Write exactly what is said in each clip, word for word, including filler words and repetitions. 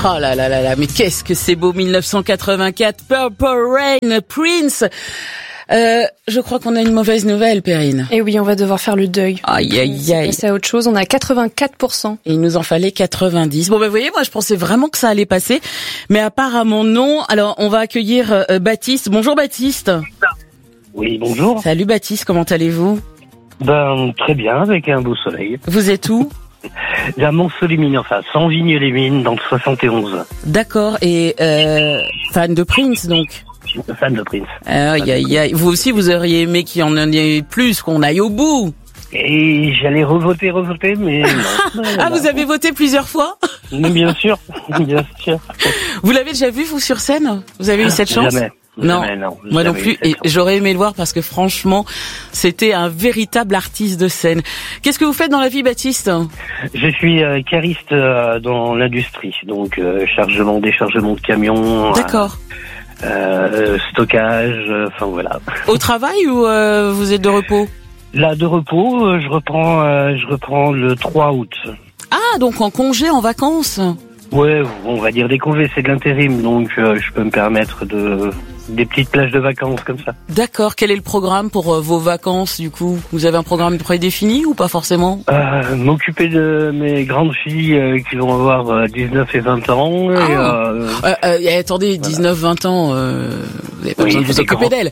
Oh là là là là, mais qu'est-ce que c'est beau, mille neuf cent quatre-vingt-quatre, Purple Rain, Prince. Euh, je crois qu'on a une mauvaise nouvelle, Perrine. Et oui, on va devoir faire le deuil. Aïe, aïe, aïe. C'est autre chose, on a quatre-vingt-quatre pour cent. Et il nous en fallait quatre-vingt-dix. Bon, ben, vous voyez, moi, je pensais vraiment que ça allait passer. Mais apparemment, non. Alors, on va accueillir euh, Baptiste. Bonjour, Baptiste. Oui, bonjour. Salut, Baptiste, comment allez-vous? Ben, très bien, avec un beau soleil. Vous êtes où? À Montceau-les-Mines, enfin, sans Vigne-les-Mines, dans le soixante et onze. D'accord, et euh, fan de Prince, donc? Fan de Prince. Aïe, aïe, aïe. Vous aussi, vous auriez aimé qu'il y en ait plus, qu'on aille au bout. Et j'allais revoter, revoter, mais non. Ah, vous avez voté plusieurs fois? Bien sûr, bien sûr. Vous l'avez déjà vu, vous, sur scène? Vous avez eu cette chance? Jamais. Non, Jamais, non moi non jamais plus, et j'aurais aimé le voir parce que franchement, c'était un véritable artiste de scène. Qu'est-ce que vous faites dans la vie, Baptiste? Je suis euh, cariste euh, dans l'industrie, donc euh, chargement, déchargement de camions. D'accord. Euh, stockage, enfin euh, voilà. Au travail ou euh, vous êtes de repos? Là, de repos, euh, je reprends, euh, je reprends le trois août. Ah, donc en congé, en vacances? Ouais, on va dire des congés, c'est de l'intérim, donc euh, je peux me permettre de des petites plages de vacances comme ça. D'accord. Quel est le programme pour euh, vos vacances, du coup? Vous avez un programme prédéfini ou pas forcément? euh, M'occuper de mes grandes filles euh, qui vont avoir euh, dix-neuf et vingt ans. Ah. Et, euh, euh, euh, attendez, dix-neuf vingt ans, euh, vous n'avez pas oui, besoin de vous occuper d'elles.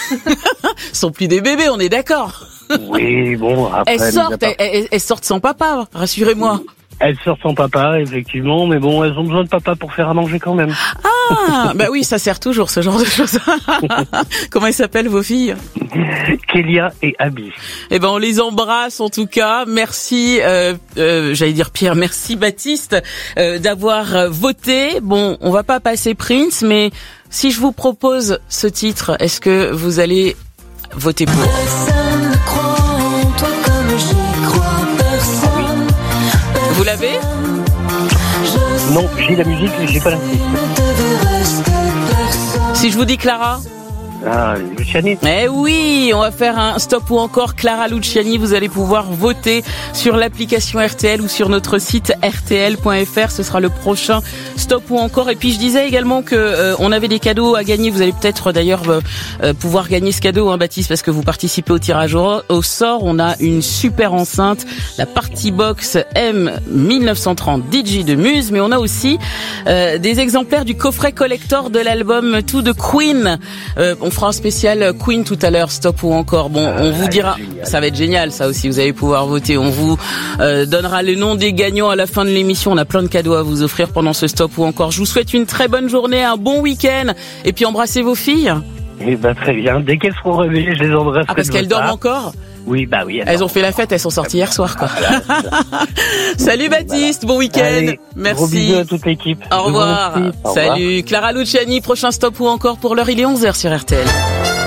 Ce sont plus des bébés, on est d'accord. Oui, bon, après... Elles sortent, elles, elles, elles sortent sans papa, rassurez-moi. Elles sortent sans papa, effectivement, mais bon, elles ont besoin de papa pour faire à manger quand même. Ah, bah oui, ça sert toujours, ce genre de choses. Comment elles s'appellent, vos filles? Kélia et Abby. Eh ben, on les embrasse, en tout cas. Merci, euh, euh, j'allais dire Pierre, merci Baptiste, euh, d'avoir voté. Bon, on va pas passer Prince, mais si je vous propose ce titre, est-ce que vous allez voter pour? Vous l'avez? Non, j'ai la musique, mais j'ai pas l'artiste. Si je vous dis Clara? Ah, Luciani. Eh oui, on va faire un stop ou encore Clara Luciani. Vous allez pouvoir voter sur l'application R T L ou sur notre site R T L point F R. Ce sera le prochain stop ou encore. Et puis je disais également que euh, on avait des cadeaux à gagner. Vous allez peut-être d'ailleurs euh, pouvoir gagner ce cadeau, hein, Baptiste, parce que vous participez au tirage au, au sort. On a une super enceinte, la Party Box M mille neuf cent trente D J de Muse, mais on a aussi euh, des exemplaires du coffret collector de l'album To The Queen. Euh, on fera un spécial Queen tout à l'heure, stop ou encore. Bon, on vous dira, ça va être génial, ça aussi, vous allez pouvoir voter. On vous euh, donnera le nom des gagnants à la fin de l'émission. On a plein de cadeaux à vous offrir pendant ce stop ou encore. Je vous souhaite une très bonne journée, un bon week-end, et puis embrassez vos filles. Eh ben, très bien. Dès qu'elles seront réveillées, je les embrasse. Ah, parce qu'elles dorment encore? Oui, bah oui. Elles ont fait la fête, elles sont sorties hier soir, quoi. Salut Baptiste, bon week-end. Allez, merci. Gros bisous à toute l'équipe. Au revoir. Au revoir. Salut. Clara Luciani, prochain stop ou encore pour l'heure, il est onze heures sur R T L.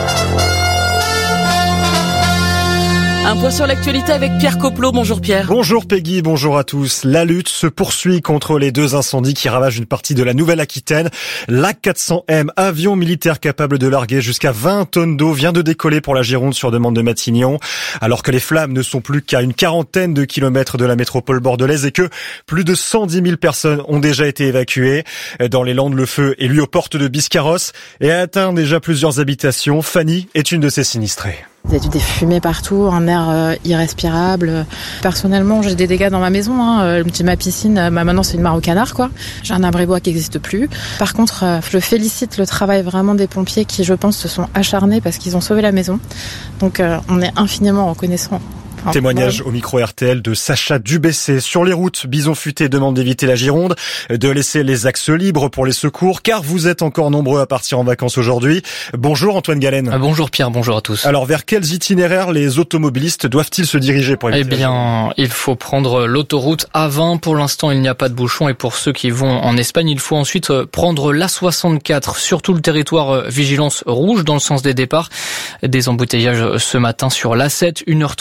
Un point sur l'actualité avec Pierre Coplot. Bonjour Pierre. Bonjour Peggy, bonjour à tous. La lutte se poursuit contre les deux incendies qui ravagent une partie de la Nouvelle-Aquitaine. L'A quatre cents M, avion militaire capable de larguer jusqu'à vingt tonnes d'eau, vient de décoller pour la Gironde sur demande de Matignon. Alors que les flammes ne sont plus qu'à une quarantaine de kilomètres de la métropole bordelaise et que plus de cent dix mille personnes ont déjà été évacuées. Dans les Landes, le feu est lui aux portes de Biscarrosse et a atteint déjà plusieurs habitations. Fanny est une de ces sinistrées. Il y a des fumées partout, un air euh, irrespirable. Personnellement, j'ai des dégâts dans ma maison. Hein. Ma piscine, bah, maintenant c'est une mare au canard, quoi. J'ai un abri-bois qui n'existe plus. Par contre, euh, je félicite le travail vraiment des pompiers qui, je pense, se sont acharnés parce qu'ils ont sauvé la maison. Donc, euh, on est infiniment reconnaissant. Enfin, Témoignage au micro R T L de Sacha Dubessé. Sur les routes, Bison Futé demande d'éviter la Gironde, de laisser les axes libres pour les secours, car vous êtes encore nombreux à partir en vacances aujourd'hui. Bonjour Antoine Galen. Ah, bonjour Pierre, bonjour à tous. Alors vers quels itinéraires les automobilistes doivent-ils se diriger pour éviter? Eh bien, il faut prendre l'autoroute A vingt. Pour l'instant, il n'y a pas de bouchon. Et pour ceux qui vont en Espagne, il faut ensuite prendre l'A soixante-quatre. Sur tout le territoire, vigilance rouge dans le sens des départs. Des embouteillages ce matin sur l'A sept, une heure trente de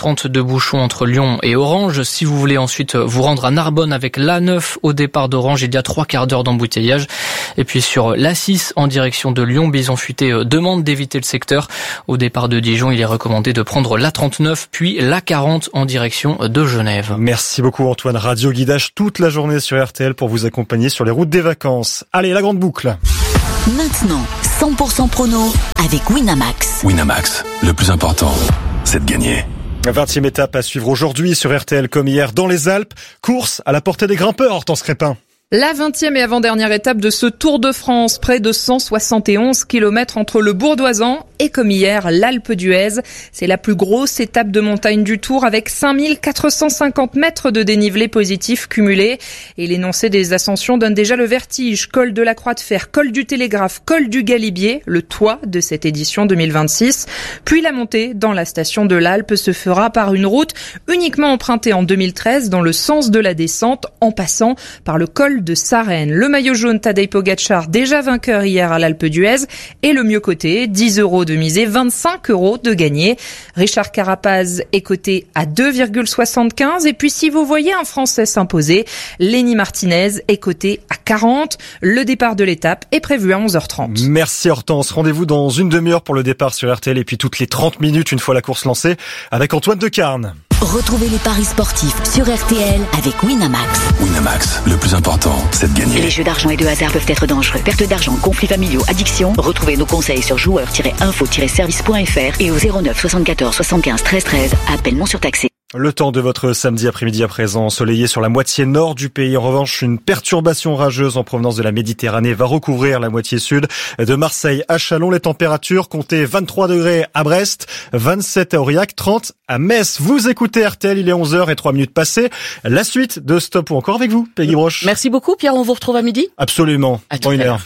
bouchons entre Lyon et Orange. Si vous voulez ensuite vous rendre à Narbonne avec l'A neuf au départ d'Orange, il y a trois quarts d'heure d'embouteillage. Et puis sur l'A six en direction de Lyon, Bison Futé demande d'éviter le secteur. Au départ de Dijon, il est recommandé de prendre l'A trente-neuf puis l'A quarante en direction de Genève. Merci beaucoup Antoine. Radio guidage toute la journée sur R T L pour vous accompagner sur les routes des vacances. Allez, la grande boucle. Maintenant, cent pour cent prono avec Winamax. Winamax, le plus important, c'est de gagner. vingtième étape à suivre aujourd'hui sur R T L comme hier dans les Alpes. Course à la portée des grimpeurs, Hortense Crépin. La vingtième et avant-dernière étape de ce Tour de France, près de cent soixante et onze kilomètres entre le Bourdoisan et comme hier, l'Alpe d'Huez. C'est la plus grosse étape de montagne du Tour avec cinq mille quatre cent cinquante mètres de dénivelé positif cumulé. Et l'énoncé des ascensions donne déjà le vertige. Col de la Croix de Fer, col du Télégraphe, col du Galibier, le toit de cette édition deux mille vingt-six. Puis la montée dans la station de l'Alpe se fera par une route uniquement empruntée en deux mille treize dans le sens de la descente en passant par le col de Sarenne. Le maillot jaune Tadej Pogačar, déjà vainqueur hier à l'Alpe d'Huez, et le mieux coté, dix euros de misée, vingt-cinq euros de gagné. Richard Carapaz est coté à deux virgule soixante-quinze et puis si vous voyez un Français s'imposer, Lenny Martinez est coté à quarante. Le départ de l'étape est prévu à onze heures trente. Merci Hortense. Rendez-vous dans une demi-heure pour le départ sur R T L et puis toutes les trente minutes une fois la course lancée avec Antoine Decarne. Retrouvez les paris sportifs sur R T L avec Winamax. Winamax, le plus important, c'est de gagner. Les jeux d'argent et de hasard peuvent être dangereux. Perte d'argent, conflits familiaux, addiction. Retrouvez nos conseils sur joueurs tiret info tiret service point f r et au zéro neuf soixante-quatorze soixante-quinze treize treize. Appel non surtaxé. Le temps de votre samedi après-midi à présent, ensoleillé sur la moitié nord du pays. En revanche, une perturbation rageuse en provenance de la Méditerranée va recouvrir la moitié sud. De Marseille à Châlons, les températures comptez vingt-trois degrés à Brest, vingt-sept à Aurillac, trente à Metz. Vous écoutez R T L, il est onze heures et trois minutes passées. La suite de Stop ou encore avec vous, Peggy Broche. Merci beaucoup Pierre, on vous retrouve à midi. Absolument, à dans une heure.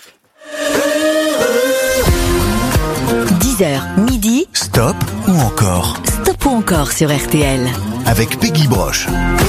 dix heures, midi. Stop ou encore. Stop ou encore sur R T L. Avec Peggy Broche.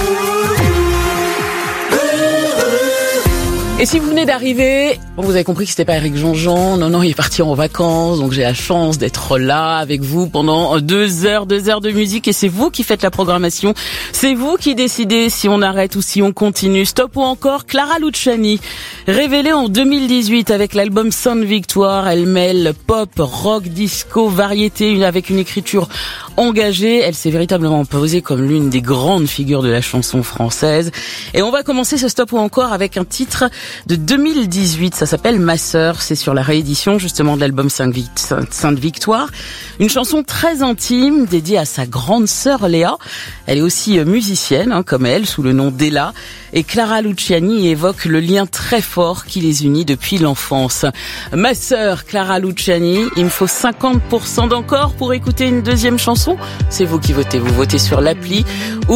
Et si vous venez d'arriver, bon, vous avez compris que c'était pas Eric Jean-Jean. Non, non, il est parti en vacances. Donc j'ai la chance d'être là avec vous pendant deux heures, deux heures de musique. Et c'est vous qui faites la programmation. C'est vous qui décidez si on arrête ou si on continue. Stop ou encore, Clara Luciani. Révélée en deux mille dix-huit avec l'album Sainte Victoire, elle mêle pop, rock, disco, variété, une, avec une écriture engagée. Elle s'est véritablement posée comme l'une des grandes figures de la chanson française. Et on va commencer ce Stop ou encore avec un titre de deux mille dix-huit, ça s'appelle Ma Sœur, c'est sur la réédition justement de l'album Sainte Victoire, une chanson très intime dédiée à sa grande sœur Léa. Elle est aussi musicienne hein, comme elle, sous le nom d'Ella, et Clara Luciani évoque le lien très fort qui les unit depuis l'enfance. Ma Sœur, Clara Luciani, il me faut cinquante pour cent d'encore pour écouter une deuxième chanson. C'est vous qui votez, vous votez sur l'appli